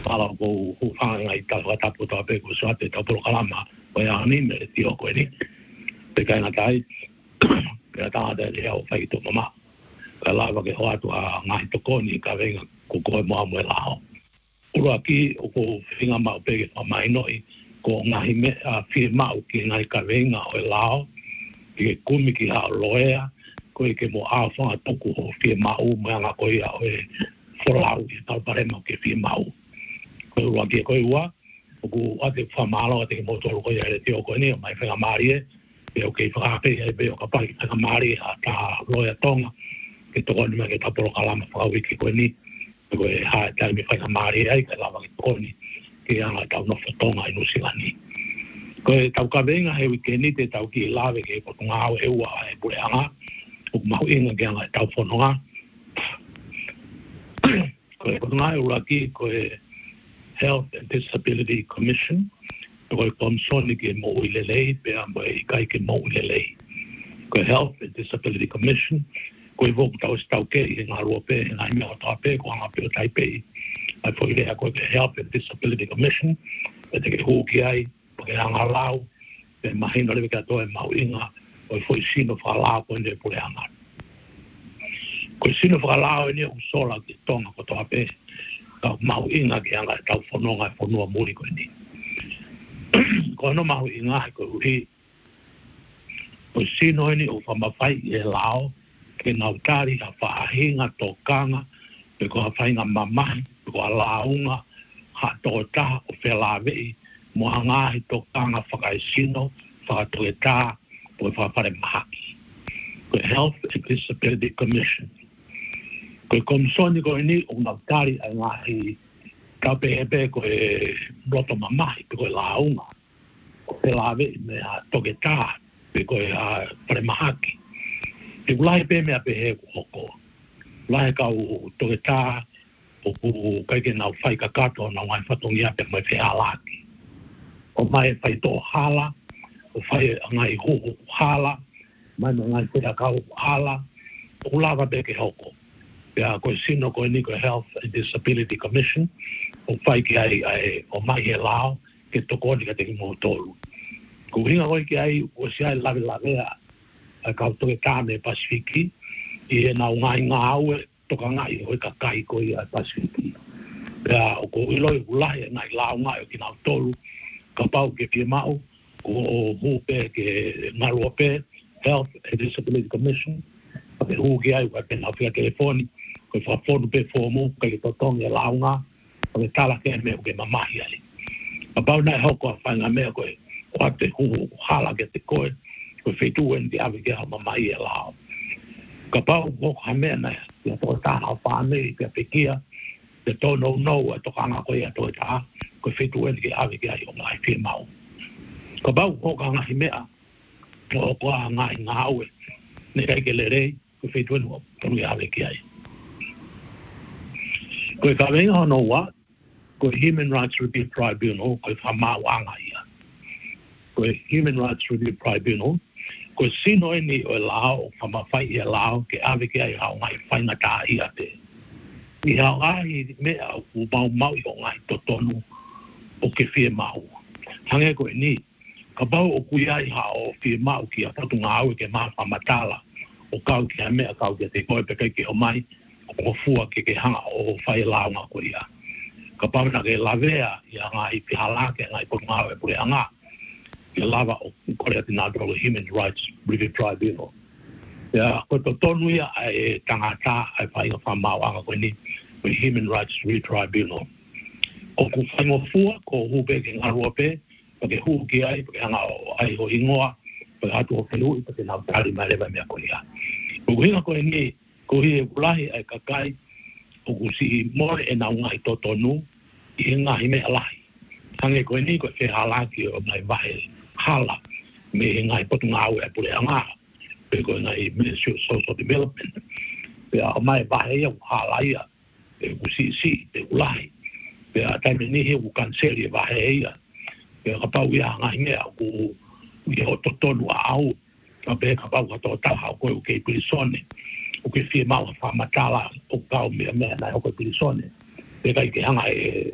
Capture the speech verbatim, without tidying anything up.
Pala ko hufanga ngai ta ta po ta pe ko sa te ta po kalama o ya ni me ti o ko ni te kai na tai pe ta da le o fai to mama ka la ba ke ho atu a ngai to ko ni ka venga ko ko mo mo la o ro aki o ko finga ma pe ke mai noi ko ngai me a fi ma o ki ngai ka venga o la o ke kumi ki ha loea ko ke mo a fa to ko fi ma o ma nga ko ya o folau ki ta pare mo ke fi ma o ko wa ke ko wa ko ate fa malo ate mo to ko ya le tio ko ni mai fa mari e o ke fa pe e be o ka pa ka mari ata loya tonga ke to ni me ke ta por kala ma fa wi ke ko ni ko e ha ta mi fa mari ai ka la ma ko ni ke ya ta no fa tonga i no silani ko e ta ka venga he wi ke ni te ta ki lave ke ko nga e wa e pure anga o ma hu inga ke nga ta fo no ko e ko nga e ura ki ko e Health and Disability Commission, ko kom soni ke mo ilelei pe ambo e kai ke mo ilelei. Ko Health and Disability Commission, ko vo ta sta ke e nga ro pe nga me o ta pe ko nga pe tai pe. Ai fo ile ko Health and Disability Commission, e te ke hu ki ai, ko nga lau, pe mahina le ka to e mau inga, o fo sino fa la ko ne pule anga. Ko sino fa la ni u sola ki tonga ko to pe. Ka mau inga ki anga tau whanonga e whanua muri koe ni. Ko no mau inga he koe uhi. Ko sino ni o whamawhai e lao ke nautari a whaahinga tō kanga pe ko hawhainga mamahi pe ko a launga ha tō taha o whelawei mo hangahi tō kanga whakai sino whakatoe taha po e whawhare mahaki. Ko Health and Disability Commission. Ko komsoni ko ni o na tari ai ngahi ka pe pe ko e roto mamahi pe ko launga ko pe lave me a togeta pe ko a premahaki e ulai pe me a pe he ko lai ka o togeta o o kai ke na fai ka kato na wai fatongia pe me fe alaki o mai fai to hala o fai ngai ho hala mai ngai pe ka hala o lava pe ke hoko ya ko sino ko ni ko Health and Disability Commission o fai ki ai ai o mai e lao ke to ko ni ka te mo tolu ko hinga ko ki ai o sia la la a ka to ke kane Pasifiki e na ngai ngau to ka ngai o ka kai ko i Pasifiki ya o ko i loi ula e ngai lao ngai ki na tolu ka pau ke ki mau ko o hu pe ke ngaro pe Health and Disability Commission pe hu ki ai wa pe na fia telefoni ko fa fono pe fomo ke to tong e launga ko tala ke me ke mamahi ali about na hoko fa nga me ko ko te hu hala ke te ko ko fe tu en di ave ke mamahi e lao ka pa ko ha me na ya to ta ha fa me ke pe kia te to no no to ka nga ko ya to ta ko fe tu en ke ave ke ai o mai fe mau ka pa ko ka nga me a ko ko nga nga we ne ke le re ko fe tu no to ya ave ke ai ko ka venga no wa ko Human Rights Review Tribunal ko fa ma wanga ia ko Human Rights Review Tribunal ko sino ni o lao fa ma fai ia lao ke ave ke ai ha ngai fai na ta ia te i ha ai me u mau mau i ngai to tonu o ke fie mau hange ko ni ka bau o ku ia ha o fie mau ki a tatu ngau ke ma fa matala o kau ki me kau ke te ko pe ke o mai o fua ke ke hanga o fai launga ko ia. Ka pamina ke lavea ia ngai pihala ke ngai punga e pure anga. Ke lava o kore ati nā drogo Human Rights Review Tribunal. Ia, ko to tonu ia ai tangata ai whai ngā whamau anga ko ni ko Human Rights Review Tribunal. O ku whaingo fua ko hupe ke ngarua pe, pa ke hu ki ai, pa ke hanga o ai ho ingoa, pa ke hatu o whenui, pa ke nau tari mai lewa mea ko ia. Ko hinga ko ni ko hi ulahi ai kakai o ku si more e na ngai to tonu i ngai me alahi hange ko ni ko fe halaki o mai vai hala me ngai potu ngau e pure anga pe ko ngai Ministry of Social Development pe a mai vai e hala ia e ku si si e ulahi pe a tai ni he ku kanseli vai ia pe ka pau ia ngai me ku i o to tonu au ka pe ka pau ka to ta ha ko ke prisone o ke fie mau fa matala o kau me me na o ke prisone pe kai ke hanga e